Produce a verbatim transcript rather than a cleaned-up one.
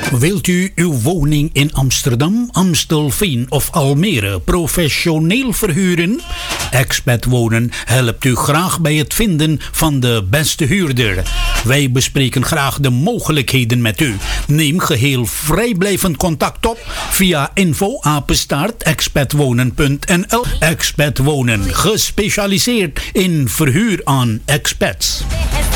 Wilt u uw woning in Amsterdam, Amstelveen of Almere professioneel verhuren? Expat Wonen helpt u graag bij het vinden van de beste huurder. Wij bespreken graag de mogelijkheden met u. Neem geheel vrijblijvend contact op via info apenstaart expatwonen punt n l. Expat Wonen, gespecialiseerd in verhuur aan expats.